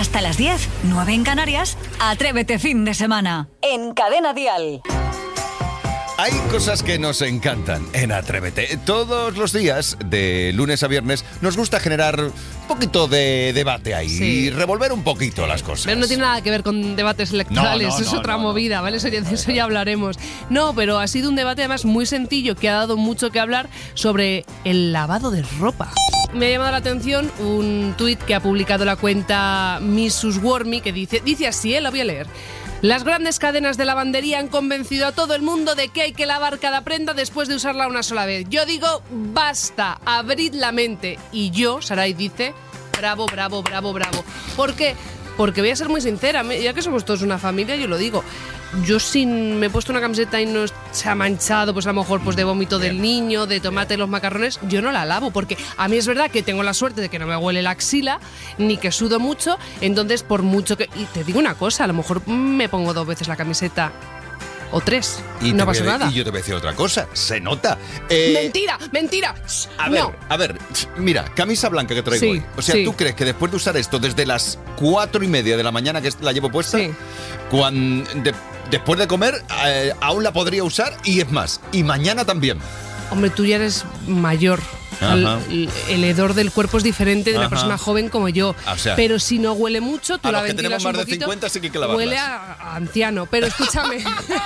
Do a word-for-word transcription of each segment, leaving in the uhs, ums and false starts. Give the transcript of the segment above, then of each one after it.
Hasta las diez, nueve en Canarias, Atrévete fin de semana. En Cadena Dial. Hay cosas que nos encantan en Atrévete. Todos los días, de lunes a viernes, nos gusta generar un poquito de debate ahí sí. y revolver un poquito las cosas. Pero no tiene nada que ver con debates electorales, no, no, es no, otra no, movida, no, ¿vale? Eso, no, no, de eso no, ya no. hablaremos. No, pero ha sido un debate además muy sencillo que ha dado mucho que hablar sobre el lavado de ropa. Me ha llamado la atención un tuit que ha publicado la cuenta Missus Wormy que dice, dice así, ¿eh? La voy a leer. Las grandes cadenas de lavandería han convencido a todo el mundo de que hay que lavar cada prenda después de usarla una sola vez. Yo digo, basta, abrid la mente. Y yo, Saray dice, bravo, bravo, bravo, bravo. ¿Por qué? Porque voy a ser muy sincera, ya que somos todos una familia, yo lo digo. Yo si me he puesto una camiseta y no se ha manchado, pues a lo mejor pues de vómito del niño, de tomate en los macarrones, yo no la lavo, porque a mí es verdad que tengo la suerte de que no me huele la axila, ni que sudo mucho, entonces por mucho que... Y te digo una cosa, a lo mejor me pongo dos veces la camiseta o tres, y no pasa nada. Y yo te voy a decir otra cosa, se nota. Eh, ¡Mentira! ¡Mentira! A ver, no. a ver, mira, camisa blanca que traigo Sí, hoy. O sea, sí. ¿tú crees que después de usar esto desde las cuatro y media de la mañana que la llevo puesta, Sí. cuando, de, después de comer eh, aún la podría usar? Y es más, y mañana también. Hombre, tú ya eres mayor. El, el, el hedor del cuerpo es diferente de una Ajá. persona joven como yo. O sea, pero si no huele mucho, tú a la los que ventilas tenemos más un de poquito, cincuenta sí que hay que lavarlas. huele a, a anciano. Pero escúchame.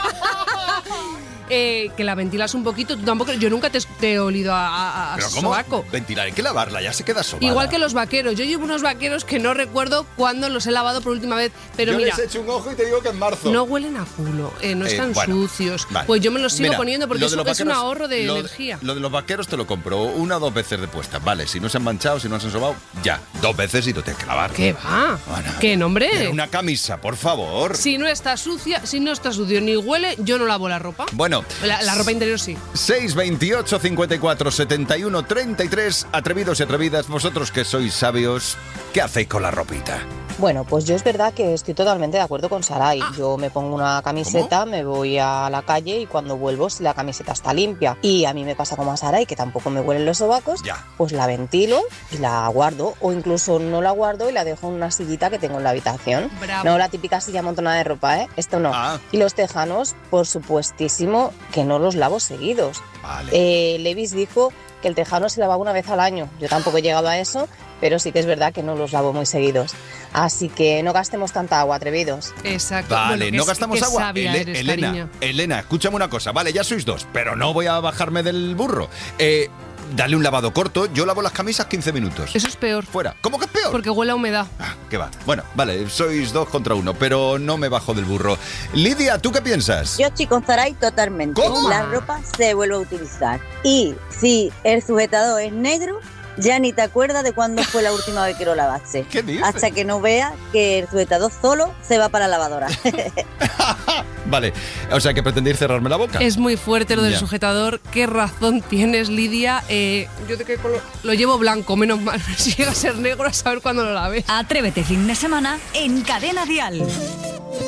Eh, que la ventilas un poquito, tú tampoco, yo nunca te, te he olido a, a, a ¿Pero cómo? sobaco. Ventilar, hay que lavarla, ya se queda sobada. Igual que los vaqueros, yo llevo unos vaqueros que no recuerdo cuándo los he lavado por última vez, pero yo mira, les echo un ojo y te digo que en marzo. no huelen a culo, eh, no Eh, están bueno, sucios. vale. Pues yo me los sigo Mira, poniendo porque lo es, de los es un vaqueros, ahorro de lo, energía. Lo de los vaqueros te lo compro una o dos veces de puesta. Vale, si no se han manchado, si no se han sobado, ya, dos veces y lo tienes que lavar. ¿Qué va? Bueno, ¿Qué nombre? Pero una camisa, por favor. Si no está sucia, si no está sucio ni huele, yo no lavo la ropa. Bueno, La, la ropa interior sí. seis veintiocho cincuenta y cuatro setenta y uno treinta y tres, atrevidos y atrevidas, vosotros que sois sabios, ¿qué hacéis con la ropita? Bueno, pues yo es verdad que estoy totalmente de acuerdo con Saray. Ah. Yo me pongo una camiseta, ¿Cómo? me voy a la calle y cuando vuelvo, si la camiseta está limpia y a mí me pasa como a Saray, que tampoco me huelen los sobacos, Ya. pues la ventilo y la guardo. O incluso no la guardo y la dejo en una sillita que tengo en la habitación. Bravo. No la típica silla amontonada de ropa, ¿eh? Esto no. Ah. Y los tejanos, por supuestísimo, que no los lavo seguidos. Vale. Eh, Levis dijo que el tejano se lavaba una vez al año. Yo tampoco he llegado a eso, pero sí que es verdad que no los lavo muy seguidos. Así que no gastemos tanta agua, atrevidos. Exacto. Vale, Bueno, qué- no gastamos qué agua. sabia Ele- eres, Elena, cariño. Elena, escúchame una cosa. Vale, ya sois dos, pero no voy a bajarme del burro. Eh, dale un lavado corto. Yo lavo las camisas quince minutos. Eso es peor, Fuera. ¿Cómo que es peor? porque huele a humedad. Ah, ¿qué va? Bueno, vale, sois dos contra uno, pero no me bajo del burro. Lidia, ¿tú qué piensas? Yo estoy con Saray totalmente. ¿Cómo? La ropa se vuelve a utilizar. Y si el sujetador es negro, ya ni te acuerdas de cuándo fue la última vez que lo lavaste. ¿Qué dices? Hasta que no veas que el sujetador solo se va para la lavadora. Vale, o sea que pretendéis cerrarme la boca. Es muy fuerte lo del Ya. sujetador. ¿Qué razón tienes, Lidia? Eh, yo de qué color... Lo llevo blanco, menos mal. Si llega a ser negro, a saber cuándo lo laves. Atrévete fin de semana en Cadena Dial.